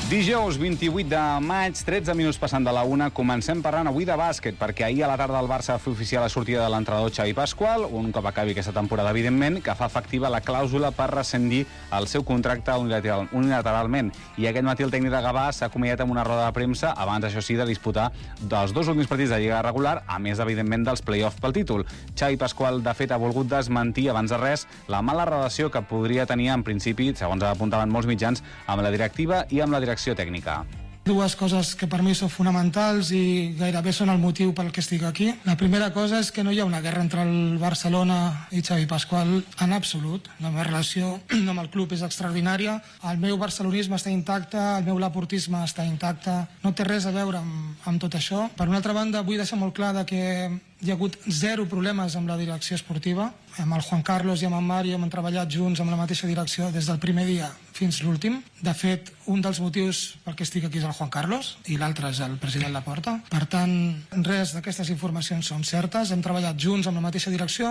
Dijous 28 de maig, 13 minuts passant de la 1, comencem parlant avui de bàsquet, perquè ahir a la tarda el Barça va fer oficial la sortida de l'entrenador Xavi Pascual, un cop acabi aquesta temporada, evidentment, que fa efectiva la clàusula per rescindir el seu contracte unilateralment. I aquest matí el tècnic de Gavà s'ha acomiadat amb una roda de premsa, abans, això sí, de disputar dels dos últims partits de Lliga regular, a més, evidentment, dels play-offs pel títol. Xavi Pascual, de fet, ha volgut desmentir, abans de res, la mala relació que podria tenir, en principi, segons apuntaven molts mitjans, amb la directiva i amb la direcció tècnica. Dues coses que per mi són fonamentals i gairebé són el motiu pel que estic aquí. La primera cosa és que no hi ha una guerra entre el Barcelona i Xavi Pascual en absolut. La meva relació amb el club és extraordinària. El meu barcelonisme està intacte, el meu laportisme està intacte. No té res a veure amb tot això. Per una altra banda, vull deixar molt clar que hi ha hagut zero problemes amb la direcció esportiva. Amb el Juan Carlos i amb en Mario hem treballat junts amb la mateixa direcció des del primer dia fins l'últim. De fet, un dels motius per què estic aquí és el Juan Carlos i l'altre és el president Laporta. Per tant, res d'aquestes informacions són certes. Hem treballat junts amb la mateixa direcció.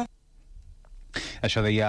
Això deia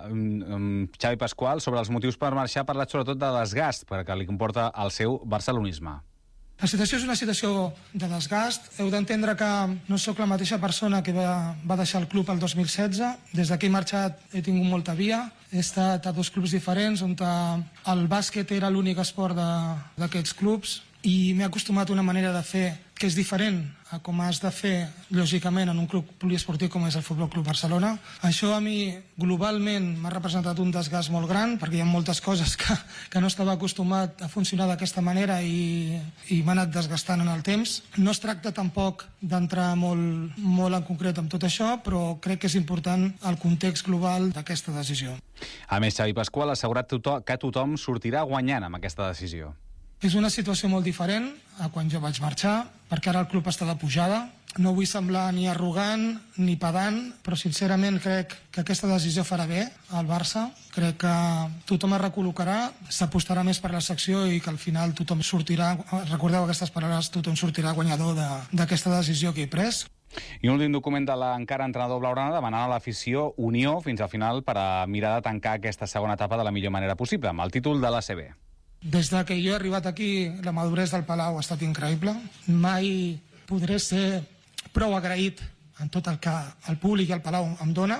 Xavi Pascual. Sobre els motius per marxar, ha parlat sobretot de desgast perquè li comporta el seu barcelonisme. La situació és una situació de desgast. Heu d'entendre que no sóc la mateixa persona que va deixar el club el 2016. Des que he marxat he tingut molta via. He estat a dos clubs diferents on el bàsquet era l'únic esport d'aquests clubs i m'he acostumat a una manera de fer que és diferent a com has de fer, lògicament, en un club poliesportiu com és el Futbol Club Barcelona. Això a mi, globalment, m'ha representat un desgast molt gran, perquè hi ha moltes coses que no estava acostumat a funcionar d'aquesta manera i m'ha anat desgastant en el temps. No es tracta tampoc d'entrar molt en concret amb tot això, però crec que és important el context global d'aquesta decisió. A més, Xavi Pascual ha assegurat que tothom sortirà guanyant amb aquesta decisió. És una situació molt diferent a quan jo vaig marxar, perquè ara el club està de pujada. No vull semblar ni arrogant ni pedant, però sincerament crec que aquesta decisió farà bé al Barça. Crec que tothom es recol·locarà, s'apostarà més per la secció i que al final tothom sortirà, recordeu aquestes paraules, tothom sortirà guanyador d'aquesta decisió que he pres. I un últim document de l'encara entrenador blaugrana demanant a l'afició unió fins al final per a mirar de tancar aquesta segona etapa de la millor manera possible, amb el títol de l'ACB. Des que jo he arribat aquí, la maduresa del Palau ha estat increïble. Mai podré ser prou agraït en tot el que el públic i el Palau em dona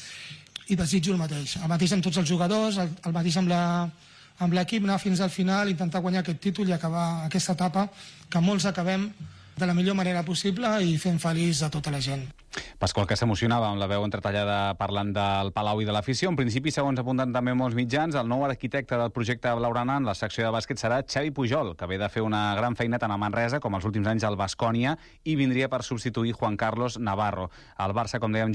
i desitjo el mateix. El mateix amb tots els jugadors, el mateix amb l'equip, anar fins al final, intentar guanyar aquest títol i acabar aquesta etapa, que molts acabem de la millor manera possible i fent feliç a tota la gent. Pascual, que s'emocionava amb la veu entretallada parlant del Palau i de l'afició. En principi, segons apunten també molts mitjans, el nou arquitecte del projecte blaugrana en la secció de bàsquet serà Xavi Pujol, que ve de fer una gran feina tant a Manresa com els últims anys al Baskonia i vindria per substituir Juan Carlos Navarro. El Barça, com dèiem,